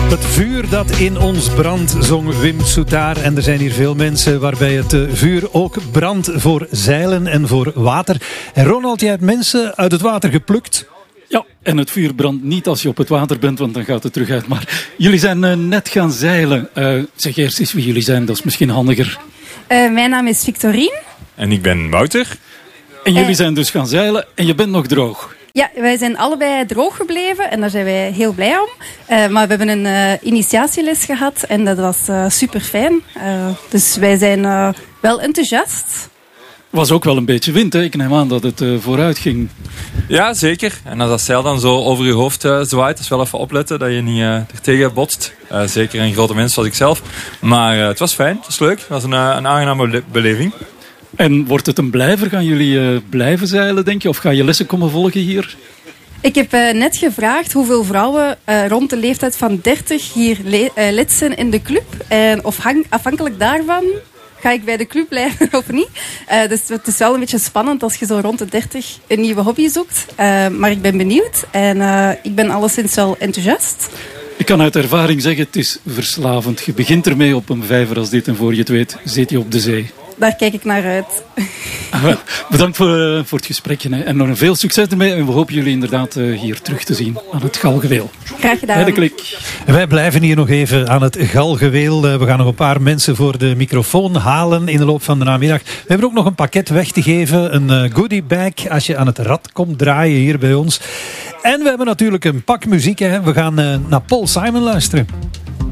Het vuur dat in ons brandt, zong Wim Soetaar. En er zijn hier veel mensen waarbij het vuur ook brandt voor zeilen en voor water. En Ronald, jij hebt mensen uit het water geplukt. Ja, en het vuur brandt niet als je op het water bent, want dan gaat het terug uit. Maar jullie zijn net gaan zeilen. Zeg eerst eens wie jullie zijn, dat is misschien handiger. Mijn naam is Victorine. En ik ben Wouter. En jullie zijn dus gaan zeilen en je bent nog droog. Ja, wij zijn allebei droog gebleven en daar zijn wij heel blij om. Maar we hebben een initiatieles gehad en dat was super fijn. Dus wij zijn wel enthousiast. Was ook wel een beetje wind, hè? Ik neem aan dat het vooruit ging. Ja, zeker. En als dat zeil dan zo over je hoofd zwaait, is wel even opletten dat je niet er tegen botst. Zeker een grote mens zoals ik zelf. Maar het was fijn, het was leuk. Het was een aangename beleving. En wordt het een blijver? Gaan jullie blijven zeilen, denk je? Of ga je lessen komen volgen hier? Ik heb net gevraagd hoeveel vrouwen rond de leeftijd van 30 hier lid zijn in de club. Of afhankelijk daarvan ga ik bij de club blijven of niet. Dus het is wel een beetje spannend als je zo rond de 30 een nieuwe hobby zoekt. Maar ik ben benieuwd en ik ben alleszins wel enthousiast. Ik kan uit ervaring zeggen, het is verslavend. Je begint ermee op een vijver als dit en voor je het weet zit je op de zee. Daar kijk ik naar uit. Bedankt voor het gesprekje. Hè. En nog veel succes ermee. En we hopen jullie inderdaad hier terug te zien aan het Galgenweel. Graag gedaan. Bij de klik. Wij blijven hier nog even aan het Galgenweel. We gaan nog een paar mensen voor de microfoon halen in de loop van de namiddag. We hebben ook nog een pakket weg te geven. Een goodie bag als je aan het rad komt draaien hier bij ons. En we hebben natuurlijk een pak muziek. Hè. We gaan naar Paul Simon luisteren.